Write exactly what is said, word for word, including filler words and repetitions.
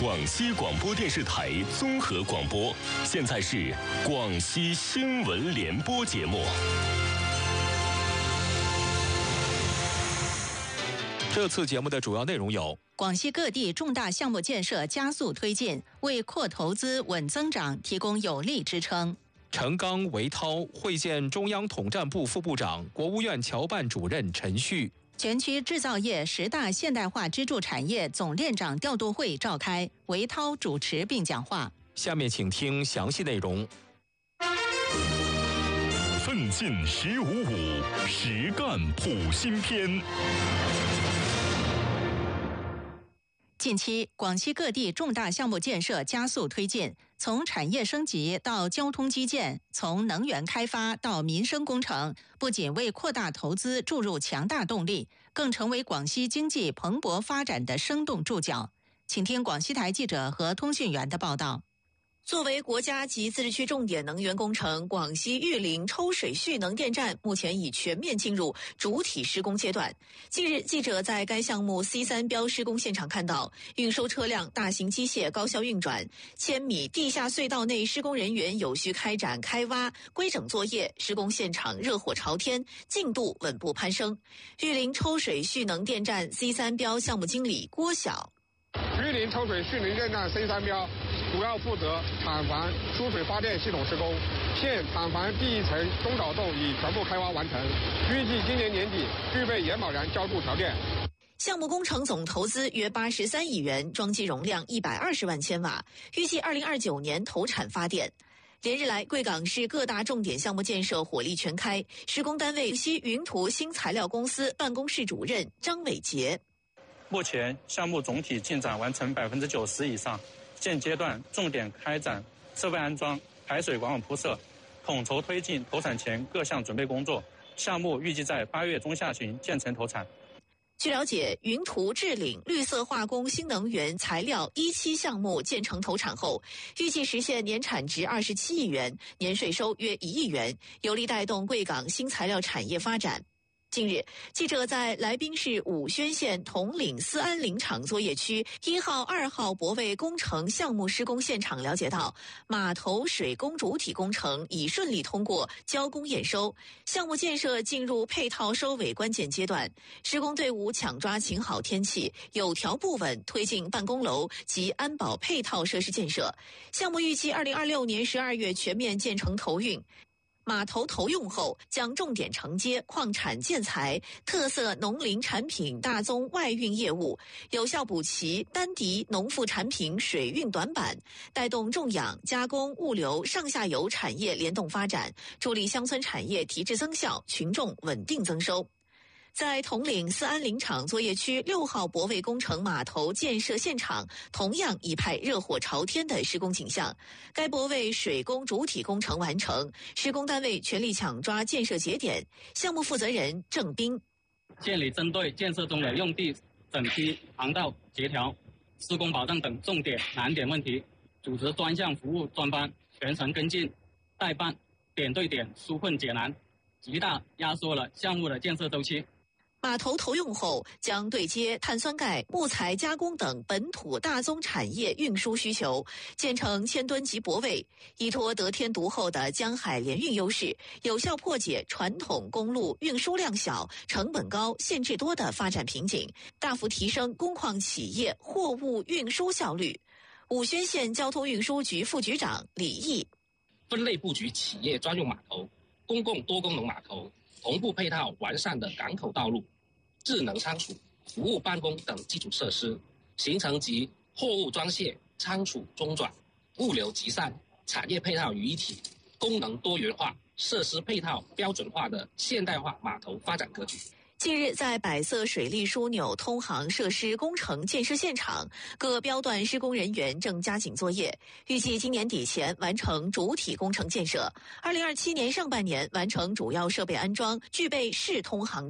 广西广播电视台综合广播，现在是广西新闻联播节目。 这次节目的主要内容有： 广西各地重大项目建设加速推进，为扩投资、稳增长提供有力支撑。 陈刚、韦涛会见中央统战部副部长、国务院侨办主任陈旭。 全区制造业十大现代化支柱产业总链长调度会召开，韦涛主持并讲话。 下面请听详细内容。 奋进十五五，实干普新篇。 近期，广西各地重大项目建设加速推进，从产业升级到交通基建，从能源开发到民生工程，不仅为扩大投资注入强大动力，更成为广西经济蓬勃发展的生动注脚。请听广西台记者和通讯员的报道。作为国家级自治区重点能源工程，广西玉林抽水蓄能电站目前已全面进入主体施工阶段。近日，记者在该项目 C 三 标施工现场看到，运收车辆、大型机械高效运转，千米地下隧道内施工人员有序开展开挖、规整作业，施工现场热火朝天，进度稳步攀升。玉林抽水蓄能电站 C 三 标项目经理郭晓： 玉林抽水蓄能电站 C 三 标主要负责厂房输水发电系统施工，现厂房第一层中岛洞已全部开挖完成，预计今年年底具备盐保燃浇筑条件。项目工程总投资约八十三亿元，装机容量一百二十万千瓦，预计二零二九年投产发电。连日来，贵港市各大重点项目建设火力全开，施工单位西云图新材料公司办公室主任张伟杰： 目前项目总体进展完成百分之九十以上。现阶段重点开展设备安装、排水管网铺设，统筹推进投产前各项准备工作。项目预计在八月中下旬建成投产。 据了解，云图置领绿色化工新能源材料一期项目建成投产后，预计实现年产值二十七亿元，年税收约一亿元，有力带动贵港新材料产业发展。近日，记者在来宾市武宣县统领思安林场作业区一号、二号泊位工程项目施工现场了解到，码头水工主体工程已顺利通过交工验收，项目建设进入配套收尾关键阶段。施工队伍抢抓晴好天气，有条不紊推进办公楼及安保配套设施建设。项目预计二零二六年十二月全面建成投运。码头投用后，将重点承接矿产建材、特色农林产品大宗外运业务，有效补齐丹迪农副产品水运短板，带动种养、加工、物流上下游产业联动发展，助力乡村产业提质增效，群众稳定增收。在统领思安林场作业区六号泊位工程码头建设现场，同样一派热火朝天的施工景象。该泊位水工主体工程完成，施工单位全力抢抓建设节点。项目负责人郑斌： 县里针对建设中的用地整批、航道协调、施工保障等重点难点问题，组织专项服务专班全程跟进代办，点对点纾困解难，极大压缩了项目的建设周期。 码头投用后，将对接碳酸钙、木材加工等本土大宗产业运输需求，建成千吨级泊位，依托得天独厚的江海联运优势，有效破解传统公路运输量小、成本高、限制多的发展瓶颈，大幅提升工矿企业货物运输效率。武宣县交通运输局副局长李毅： 分类布局企业专用码头、公共多功能码头，同步配套完善的港口道路、智能仓储、服务办公等基础设施，形成集货物装卸、仓储中转、物流集散、产业配套于一体、功能多元化、设施配套标准化的现代化码头发展格局。 近日，在百色水利枢纽通航设施工程建设现场，各标段施工人员正加紧作业，预计今年底前完成主体工程建设，二零二七年上半年完成主要设备安装，具备试通航